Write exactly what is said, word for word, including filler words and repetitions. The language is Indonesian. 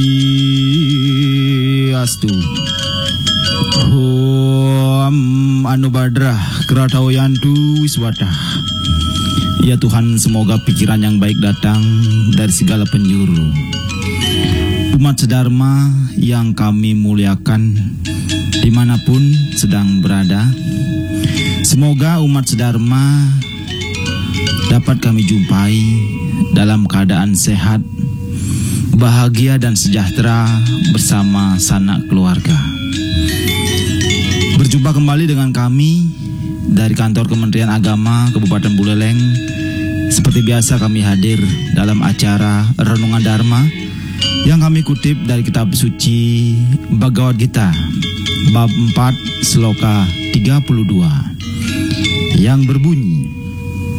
Astu Om Anubadrah Keratau Yantu Wiswata. Ya Tuhan, semoga pikiran yang baik datang dari segala penjuru. Umat sedharma yang kami muliakan dimanapun sedang berada, semoga umat sedharma dapat kami jumpai dalam keadaan sehat, bahagia dan sejahtera bersama sanak keluarga. Berjumpa kembali dengan kami dari kantor Kementerian Agama Kabupaten Buleleng. Seperti biasa kami hadir dalam acara Renungan Dharma yang kami kutip dari kitab suci Bhagavad Gita bab empat sloka tiga puluh dua yang berbunyi,